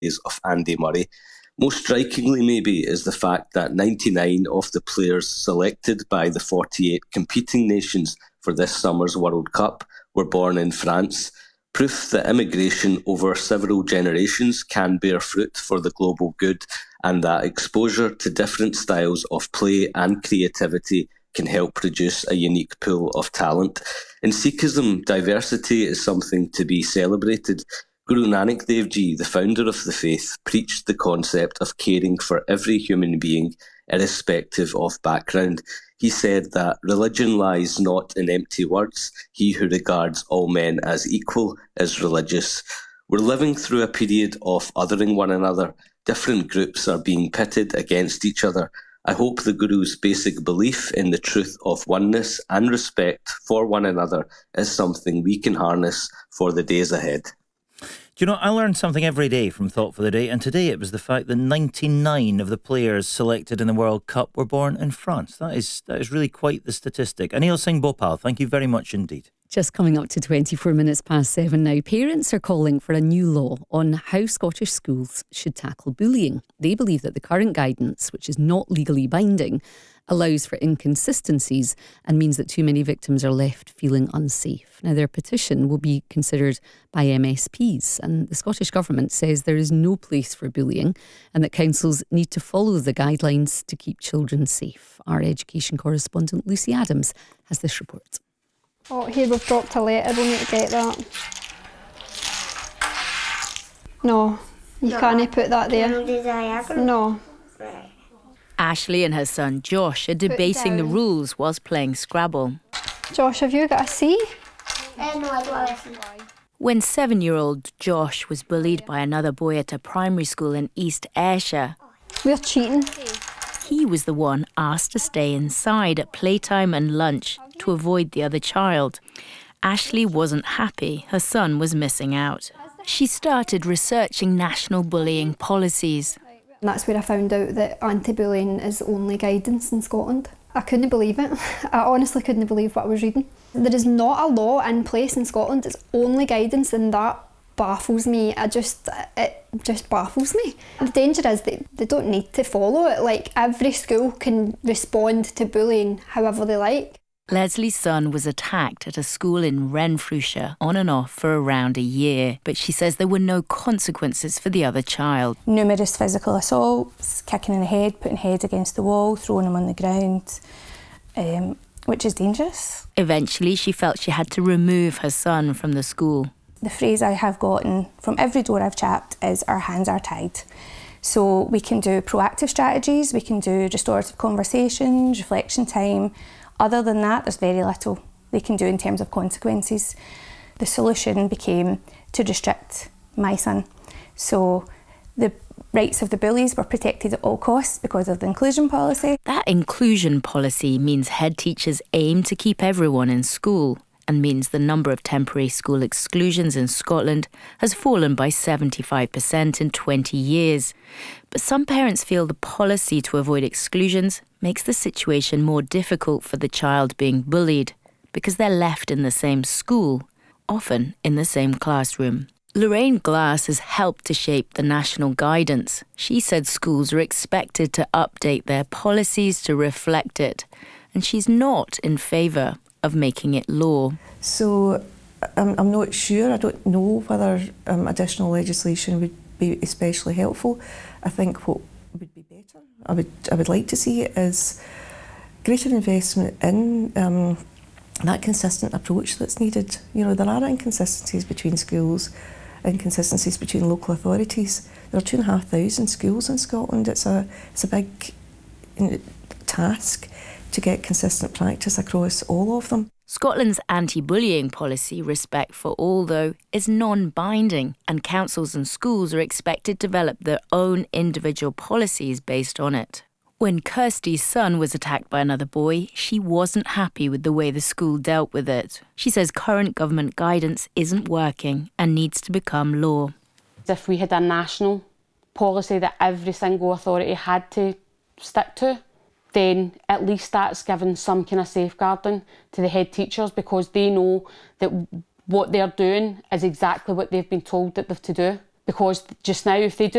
of Andy Murray. Most strikingly, maybe, is the fact that 99 of the players selected by the 48 competing nations for this summer's World Cup were born in France. Proof that immigration over several generations can bear fruit for the global good, and that exposure to different styles of play and creativity can help produce a unique pool of talent. In Sikhism, diversity is something to be celebrated. Guru Nanak Dev Ji, the founder of the faith, preached the concept of caring for every human being, irrespective of background. He said that religion lies not in empty words. He who regards all men as equal is religious. We're living through a period of othering one another. Different groups are being pitted against each other. I hope the Guru's basic belief in the truth of oneness and respect for one another is something we can harness for the days ahead. Do you know, I learn something every day from Thought for the Day, and today it was the fact that 99 of the players selected in the World Cup were born in France. That is really quite the statistic. Anil Singh Bhopal, thank you very much indeed. Just coming up to 24 minutes past 7 now. Parents are calling for a new law on how Scottish schools should tackle bullying. They believe that the current guidance, which is not legally binding, allows for inconsistencies and means that too many victims are left feeling unsafe. Now, their petition will be considered by MSPs, and the Scottish Government says there is no place for bullying and that councils need to follow the guidelines to keep children safe. Our education correspondent Lucy Adams has this report. Oh, here we've dropped a letter, we'll need to get that. No, you can't put that there. No. Ashley and her son Josh are debating the rules whilst playing Scrabble. Josh, have you got a C? No, I don't listen. When 7-year-old Josh was bullied by another boy at a primary school in East Ayrshire, we're cheating. He was the one asked to stay inside at playtime and lunch to avoid the other child. Ashley wasn't happy her son was missing out. She started researching national bullying policies. And that's where I found out that anti-bullying is the only guidance in Scotland. I couldn't believe it. I honestly couldn't believe what I was reading. There is not a law in place in Scotland, it's only guidance, and that baffles me. It just baffles me. The danger is that they don't need to follow it. Like, every school can respond to bullying however they like. Leslie's son was attacked at a school in Renfrewshire on and off for around a year, but she says there were no consequences for the other child. Numerous physical assaults, kicking in the head, putting heads against the wall, throwing him on the ground, which is dangerous. Eventually, she felt she had to remove her son from the school. The phrase I have gotten from every door I've chapped is, our hands are tied. So we can do proactive strategies, we can do restorative conversations, reflection time. Other than that, there's very little they can do in terms of consequences. The solution became to restrict my son. So the rights of the bullies were protected at all costs because of the inclusion policy. That inclusion policy means head teachers aim to keep everyone in school and means the number of temporary school exclusions in Scotland has fallen by 75% in 20 years. But some parents feel the policy to avoid exclusions makes the situation more difficult for the child being bullied because they're left in the same school, often in the same classroom. Lorraine Glass has helped to shape the national guidance. She said schools are expected to update their policies to reflect it, and she's not in favour of making it law. So I'm not sure. I don't know whether additional legislation would be especially helpful. I think what would be better, I would like to see it is greater investment in that consistent approach that's needed. You know, there are inconsistencies between schools, inconsistencies between local authorities. There are 2,500 schools in Scotland. It's a big task to get consistent practice across all of them. Scotland's anti-bullying policy, Respect for All, though, is non-binding, and councils and schools are expected to develop their own individual policies based on it. When Kirsty's son was attacked by another boy, she wasn't happy with the way the school dealt with it. She says current government guidance isn't working and needs to become law. If we had a national policy that every single authority had to stick to, then at least that's given some kind of safeguarding to the head teachers, because they know that what they're doing is exactly what they've been told that they've to do. Because just now, if they do